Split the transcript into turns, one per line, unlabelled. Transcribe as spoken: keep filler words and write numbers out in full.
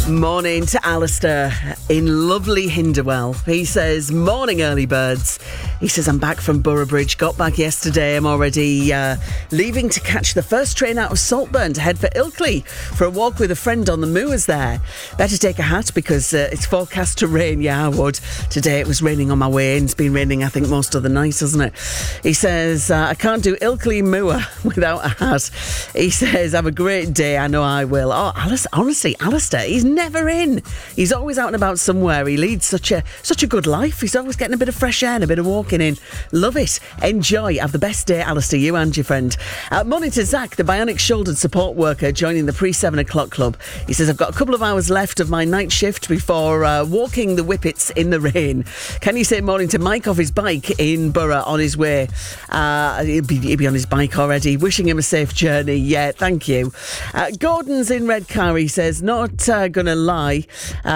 Morning to Alistair in lovely Hinderwell. He says, morning early birds. He says, I'm back from Boroughbridge, got back yesterday. I'm already uh, leaving to catch the first train out of Saltburn to head for Ilkley for a walk with a friend on the moors there. Better take a hat because uh, it's forecast to rain. Yeah, I would. Today it was raining on my way in. It's been raining, I think, most of the night, hasn't it? He says, uh, I can't do Ilkley Moor without a hat. He says, have a great day. I know I will. Oh, Alice, honestly, Alistair, he's never in. He's always out and about somewhere. He leads such a such a good life. He's always getting a bit of fresh air and a bit of walking in. Love it. Enjoy. Have the best day, Alistair, you and your friend. Uh, morning to Zach, the bionic shouldered support worker joining the pre-seven o'clock club. He says, I've got a couple of hours left of my night shift before uh, walking the whippets in the rain. Can you say morning to Mike off his bike in Borough on his way? Uh, he'll, be, he'll be on his bike already. Wishing him a safe journey. Yeah, thank you. Uh, Gordon's in Redcar. He says, not uh, going to lie. Uh,